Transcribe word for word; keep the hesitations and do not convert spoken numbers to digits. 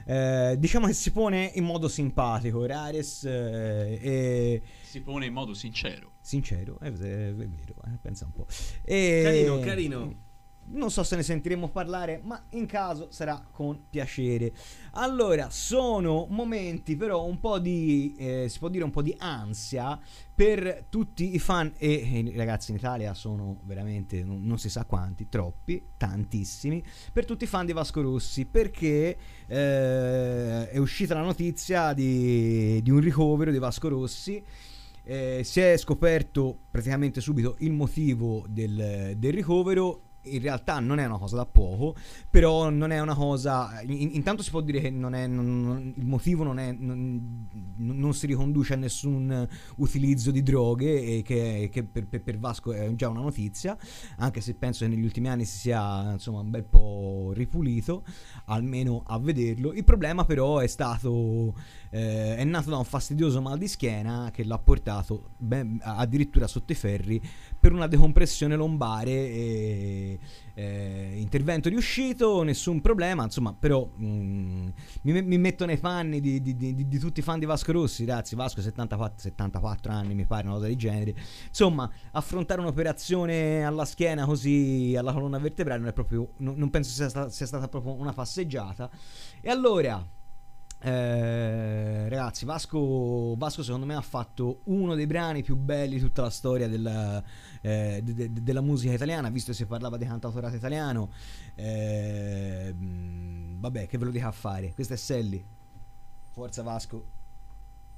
eh, diciamo che si pone in modo simpatico Rares, eh, e Si pone in modo sincero. sincero, è, è vero, eh, pensa un po'. E Carino, carino. non so se ne sentiremo parlare, ma in caso sarà con piacere. Allora, sono momenti però un po' di, eh, si può dire un po' di ansia per tutti i fan, e, e i ragazzi in Italia sono veramente, non, non si sa quanti, troppi, tantissimi, per tutti i fan di Vasco Rossi, perché eh, è uscita la notizia di, di un ricovero di Vasco Rossi. Eh, si è scoperto praticamente subito il motivo del, del ricovero. In realtà non è una cosa da poco, però non è una cosa. In, intanto si può dire che non è, non, non, il motivo non, è, non, non si riconduce a nessun utilizzo di droghe, e che, che per, per, per Vasco è già una notizia, anche se penso che negli ultimi anni si sia insomma un bel po' ripulito, almeno a vederlo. Il problema però è stato eh, è nato da un fastidioso mal di schiena che l'ha portato ben, addirittura sotto i ferri per una decompressione lombare, e eh, intervento riuscito, nessun problema, insomma. Però mh, mi, mi metto nei panni di, di, di, di tutti i fan di Vasco Rossi, ragazzi. Vasco settantaquattro, settantaquattro anni, mi pare, una cosa del genere. Insomma, affrontare un'operazione alla schiena così, alla colonna vertebrale, non è proprio, non, non penso sia stata, sia stata proprio una passeggiata. E allora Eh, ragazzi, Vasco, Vasco secondo me ha fatto uno dei brani più belli di tutta la storia della, eh, de, de, della musica italiana, visto che si parlava di cantautorato italiano. eh, Vabbè, che ve lo dica a fare. Questo è Selli. Forza Vasco.